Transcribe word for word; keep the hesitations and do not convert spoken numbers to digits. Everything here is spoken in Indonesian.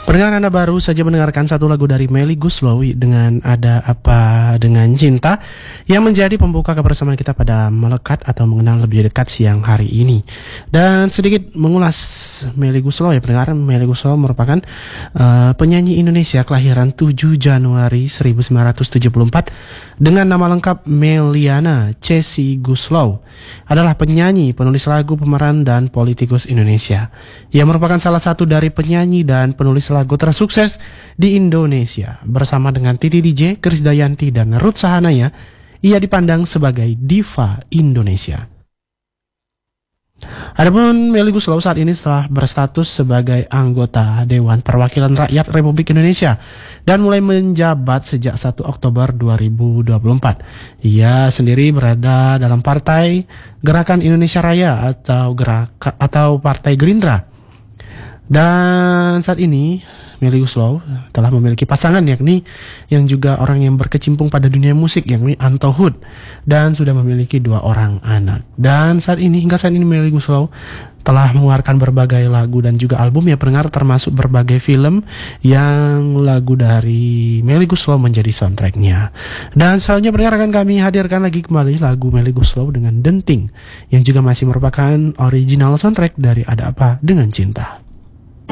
Pendengar, Anda baru saja mendengarkan satu lagu dari Melly Goeslaw dengan Ada Apa Dengan Cinta yang menjadi pembuka kebersamaan kita pada melekat atau mengenal lebih dekat siang hari ini. Dan sedikit mengulas Melly Goeslaw ya pendengar, Melly Goeslaw merupakan uh, penyanyi Indonesia kelahiran tujuh Januari seribu sembilan ratus tujuh puluh empat dengan nama lengkap Meliana Chessy Goeslaw. Adalah penyanyi, penulis lagu, pemeran, dan politikus Indonesia. Ia merupakan salah satu dari penyanyi dan penulis lagu tersukses di Indonesia. Bersama dengan Titi D J, Krisdayanti, dan Ruth Sahanaya, ia dipandang sebagai diva Indonesia. Adapun Melly Goeslaw saat ini setelah berstatus sebagai anggota Dewan Perwakilan Rakyat Republik Indonesia dan mulai menjabat sejak satu Oktober dua ribu dua puluh empat. Ia sendiri berada dalam Partai Gerakan Indonesia Raya atau Geraka, atau Partai Gerindra. Dan saat ini Melly Goeslaw telah memiliki pasangan, yakni yang juga orang yang berkecimpung pada dunia musik, yakni Anto Hood, dan sudah memiliki dua orang anak. Dan saat ini, hingga saat ini Melly Goeslaw telah mengeluarkan berbagai lagu dan juga album ya pendengar, termasuk berbagai film yang lagu dari Melly Goeslaw menjadi soundtracknya. Dan selanjutnya pendengar akan kami hadirkan lagi kembali lagu Melly Goeslaw dengan Denting yang juga masih merupakan original soundtrack dari Ada Apa Dengan Cinta.